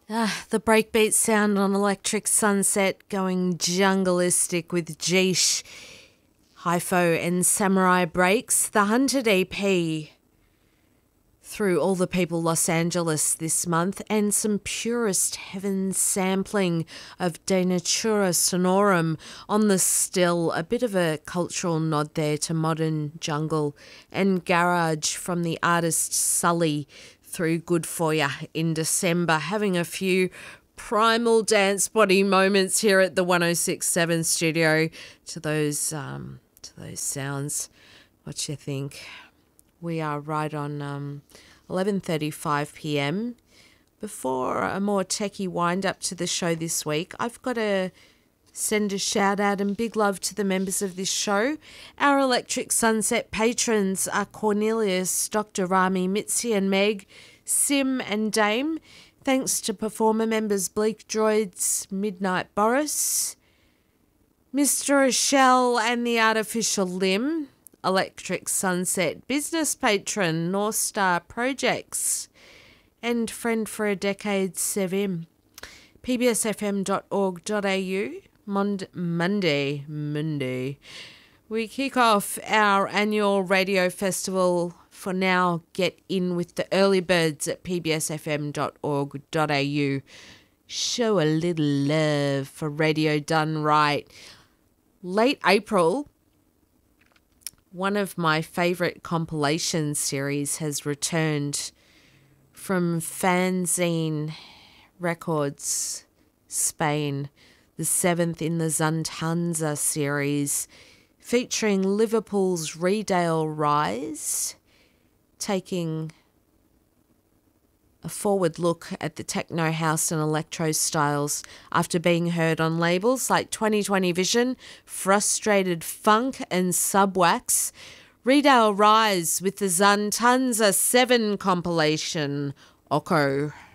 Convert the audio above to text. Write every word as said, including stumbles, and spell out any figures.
Ah, the breakbeat sound on Electric Sunset going jungleistic with Geesh, Hypho and Samurai Breaks. The Hunted E P through All the People Los Angeles this month, and some Purest Heaven sampling of De Natura Sonorum on the Still, a bit of a cultural nod there to modern jungle, and Garage from the artist Sully through Good For Ya in December, having a few primal dance body moments here at the one oh six point seven studio to those um, to those sounds. What you think? We are right on um, eleven thirty-five p m. Before a more techie wind-up to the show this week, I've got to send a shout-out and big love to the members of this show. Our Electric Sunset patrons are Cornelius, Doctor Rami, Mitzi and Meg, Sim and Dame. Thanks to performer members Bleak Droids, Midnight Boris, Mister Rochelle and the Artificial Limb, Electric Sunset business patron North Star Projects, and friend for a decade Sevim. p b s f m dot org dot a u, Mond- Monday, Monday. We kick off our annual radio festival. For now, get in with the early birds at p b s f m dot org dot a u. Show a little love for radio done right. Late April, one of my favourite compilation series has returned from Fanzine Records, Spain, the seventh in the Zantanza series, featuring Liverpool's Redale Rise, taking a forward look at the techno house and electro styles after being heard on labels like twenty twenty Vision, Frustrated Funk and Subwax. Redale Rise with the Zantanza seven compilation, Oko.